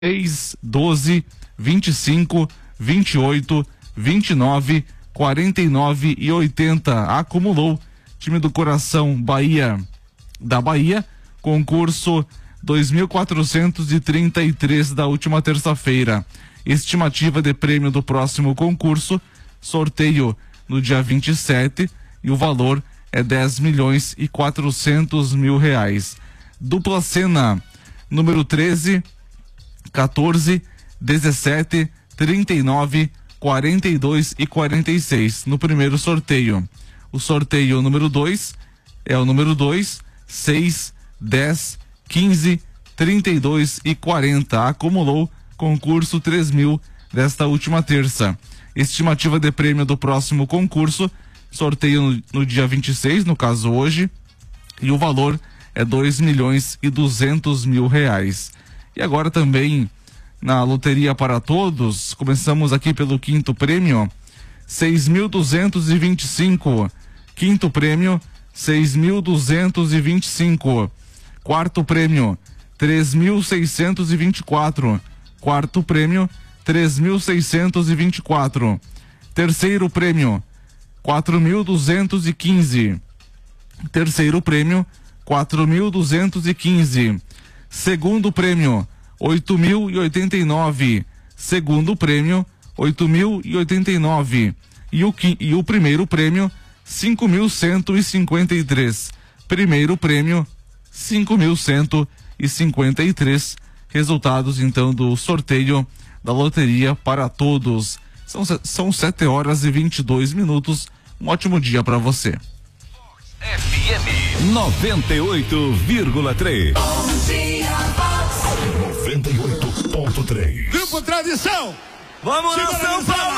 6, 12, 25, 28, 29, 49 e 80. Acumulou. Time do Coração da Bahia, concurso 2.433 da última terça-feira. Estimativa de prêmio do próximo concurso, sorteio no dia 27 e o valor é 10.400.000. Dupla cena, número 13, 14, 17, 39, 42 e 46. No primeiro sorteio. O sorteio número 2 é o número 2, 6, 10, 15, 32 e 40. Acumulou concurso 3.000 desta última terça. Estimativa de prêmio do próximo concurso, sorteio no dia 26, no caso hoje, e o valor é 2.200.000. E agora também na Loteria para Todos, começamos aqui pelo quinto prêmio, 6.225. Quinto prêmio, 6.225. Quarto prêmio, 3.624. Quarto prêmio, 3.624. Terceiro prêmio, 4.215. Terceiro prêmio, 4.215. Segundo prêmio, 8.089. Segundo prêmio, 8.089. E o primeiro prêmio, 5.153. Primeiro prêmio, 5.153. Resultados então do sorteio da Loteria para Todos. São 7 horas e 22 minutos. Um ótimo dia para você. FM 98,3. 98.3. Grupo Tradição. Vamos lá, São Paulo!